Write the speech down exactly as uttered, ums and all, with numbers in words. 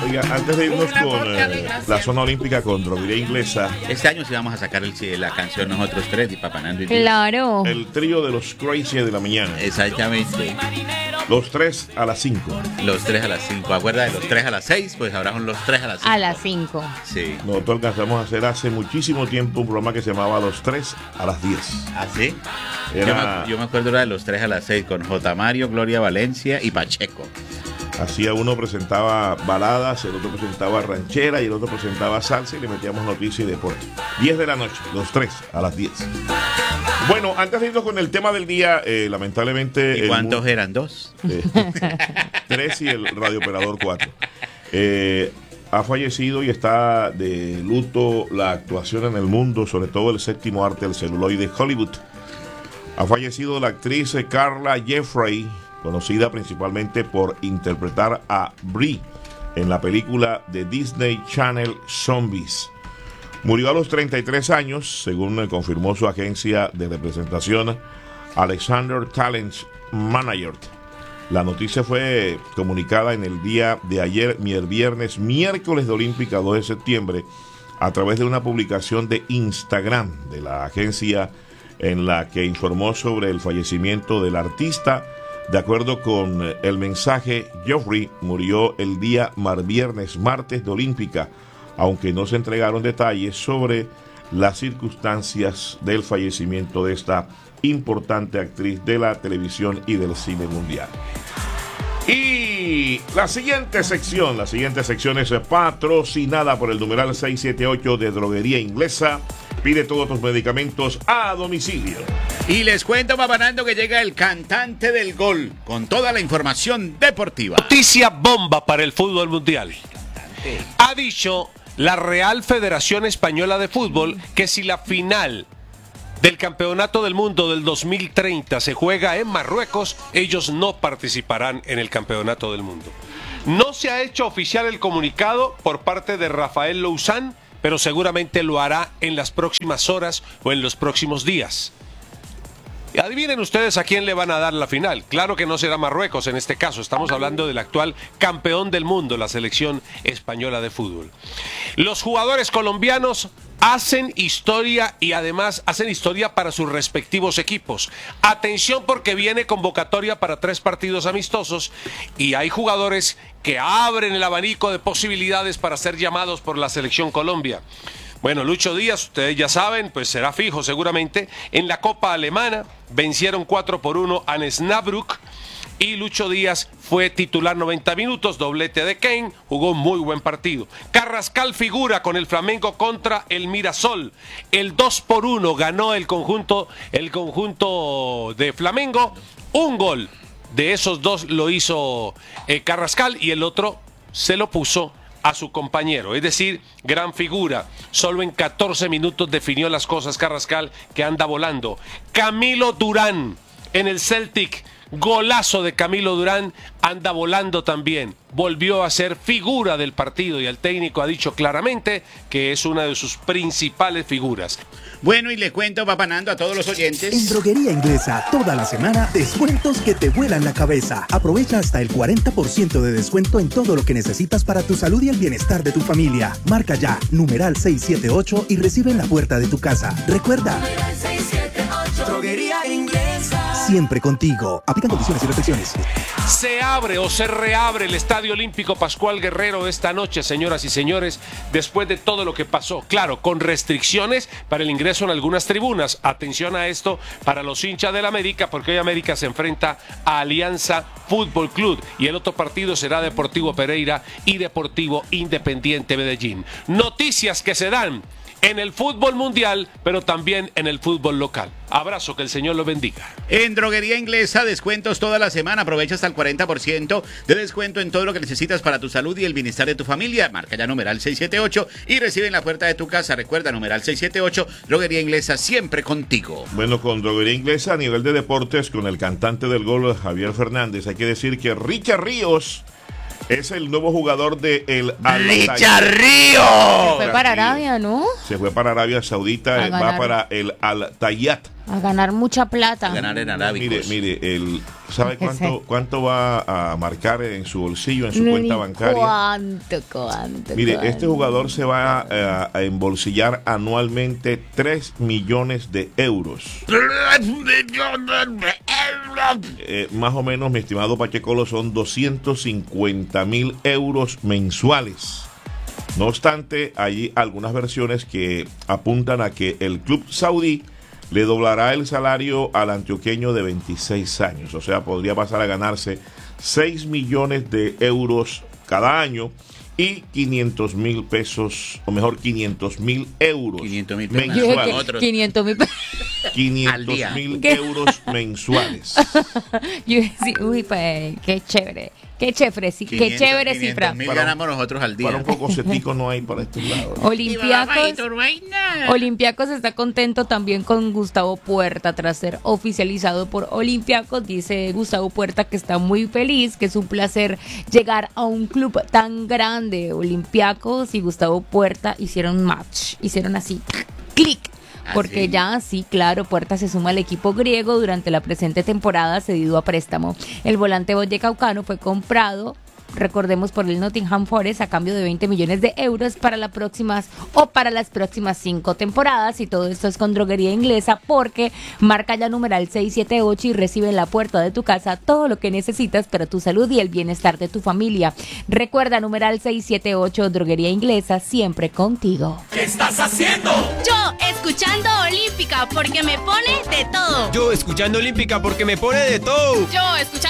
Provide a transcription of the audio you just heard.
Oiga, antes de irnos con eh, la zona olímpica con droguería inglesa. Este año sí vamos a sacar el, la canción nosotros tres, y Papanando y Claro. El trío de los Crazy de la mañana. Exactamente. Los tres a las cinco. Los tres a las cinco. Acuerda de los tres a las seis, pues ahora son los tres a las cinco. A las cinco. Sí. Nosotros alcanzamos a hacer hace muchísimo tiempo un programa que se llamaba Los tres a las diez. ¿Ah, sí? Era... Yo, me, yo me acuerdo era de los tres a las seis con J. Mario, Gloria Valencia y Pacheco. Hacía uno presentaba baladas, el otro presentaba ranchera y el otro presentaba salsa y le metíamos noticias y deporte. diez de la noche, los tres a las diez. Bueno, antes de irnos con el tema del día, eh, lamentablemente... ¿Y cuántos mundo, eran? ¿Dos? Eh, tres y el radiooperador cuatro. Eh, ha fallecido y está de luto la actuación en el mundo, sobre todo el séptimo arte del celuloide Hollywood. Ha fallecido la actriz Carla Jeffrey, conocida principalmente por interpretar a Brie en la película de Disney Channel Zombies. Murió a los treinta y tres años, según confirmó su agencia de representación Alexander Talent Manager. La noticia fue comunicada en el día de ayer, viernes, miércoles de Olímpica dos de septiembre, a través de una publicación de Instagram de la agencia en la que informó sobre el fallecimiento del artista. De acuerdo con el mensaje, Geoffrey murió el día mar viernes, martes de Olímpica, aunque no se entregaron detalles sobre las circunstancias del fallecimiento de esta importante actriz de la televisión y del cine mundial. Y la siguiente sección, la siguiente sección es patrocinada por el numeral seiscientos setenta y ocho de Droguería Inglesa. Pide todos tus medicamentos a domicilio. Y les cuento, Papanando, que llega el cantante del gol con toda la información deportiva. Noticia bomba para el fútbol mundial. Ha dicho la Real Federación Española de Fútbol que si la final del Campeonato del Mundo del dos mil treinta se juega en Marruecos, ellos no participarán en el Campeonato del Mundo. No se ha hecho oficial el comunicado por parte de Rafael Louzán, pero seguramente lo hará en las próximas horas o en los próximos días. Y adivinen ustedes a quién le van a dar la final. Claro que no será Marruecos en este caso. Estamos hablando del actual campeón del mundo, la selección española de fútbol. Los jugadores colombianos hacen historia y además hacen historia para sus respectivos equipos. Atención, porque viene convocatoria para tres partidos amistosos y hay jugadores que abren el abanico de posibilidades para ser llamados por la selección Colombia. Bueno, Lucho Díaz, ustedes ya saben, pues será fijo seguramente. En la Copa Alemana vencieron cuatro por uno a Osnabrück y Lucho Díaz fue titular noventa minutos, doblete de Kane, jugó muy buen partido. Carrascal figura con el Flamengo contra el Mirasol. El dos por uno ganó el conjunto, el conjunto de Flamengo. Un gol de esos dos lo hizo eh, Carrascal y el otro se lo puso a su compañero, es decir, gran figura. Solo en catorce minutos definió las cosas Carrascal, que anda volando. Camilo Durán en el Celtic, golazo de Camilo Durán, anda volando también. Volvió a ser figura del partido y el técnico ha dicho claramente que es una de sus principales figuras. Bueno, y le cuento, Papanando, a todos los oyentes. En Droguería Inglesa, toda la semana, descuentos que te vuelan la cabeza. Aprovecha hasta el cuarenta por ciento de descuento en todo lo que necesitas para tu salud y el bienestar de tu familia. Marca ya, numeral seiscientos setenta y ocho y recibe en la puerta de tu casa. Recuerda, Droguería Inglesa, siempre contigo. Aplican condiciones y restricciones. Se abre o se reabre el Estadio Olímpico Pascual Guerrero esta noche, señoras y señores, después de todo lo que pasó. Claro, con restricciones para el ingreso en algunas tribunas. Atención a esto para los hinchas del América, porque hoy América se enfrenta a Alianza Fútbol Club y el otro partido será Deportivo Pereira y Deportivo Independiente Medellín. Noticias que se dan en el fútbol mundial, pero también en el fútbol local. Abrazo, que el Señor lo bendiga. En Droguería Inglesa, descuentos toda la semana. Aprovecha hasta el cuarenta por ciento de descuento en todo lo que necesitas para tu salud y el bienestar de tu familia. Marca ya numeral seiscientos setenta y ocho y recibe en la puerta de tu casa. Recuerda, numeral seiscientos setenta y ocho, Droguería Inglesa, siempre contigo. Bueno, con Droguería Inglesa a nivel de deportes, con el cantante del gol, Javier Fernández, hay que decir que Richard Ríos es el nuevo jugador de el ¡Richard Se Ríos! fue para Arabia, ¿no? Se fue para Arabia Saudita, va para el Al Tayyat A ganar mucha plata. A ganar en arábicos. Mire, mire, el, ¿sabe cuánto, cuánto va a marcar en su bolsillo, en su No, cuenta ni bancaria? ¿Cuánto, cuánto? Mire, cuánto. este jugador se va a, a embolsillar anualmente tres millones de euros. Eh, más o menos, mi estimado Pachecolo, son doscientos cincuenta mil euros mensuales. No obstante, hay algunas versiones que apuntan a que el club saudí le doblará el salario al antioqueño de veintiséis años. O sea, podría pasar a ganarse seis millones de euros cada año y quinientos mil pesos, o mejor, quinientos mil euros quinientos mil pesos. Yo dije mensuales. que quinientos mil pesos. quinientos mil ¿Qué? euros mensuales. Yo decía, uy, pues, qué chévere. Qué chévere, sí, qué chévere cifra. mil Para- ganamos nosotros al día. Para un poco setico no hay para estos lados. Olympiacos, Olympiacos está contento también con Gustavo Puerta tras ser oficializado por Olympiacos. Dice Gustavo Puerta que está muy feliz, que es un placer llegar a un club tan grande. Olympiacos y Gustavo Puerta hicieron match, hicieron así, clic. Porque ¿sí? ya, sí, claro, Puerta se suma al equipo griego durante la presente temporada cedido a préstamo. El volante vallecaucano fue comprado, recordemos, por el Nottingham Forest a cambio de veinte millones de euros para las próximas o para las próximas cinco temporadas, y todo esto es con droguería inglesa, porque marca ya numeral seiscientos setenta y ocho y recibe en la puerta de tu casa todo lo que necesitas para tu salud y el bienestar de tu familia. Recuerda, numeral seiscientos setenta y ocho, droguería inglesa, siempre contigo. Yo escuchando Olímpica porque me pone de todo. Yo escuchando Olímpica porque me pone de todo. Yo escuchando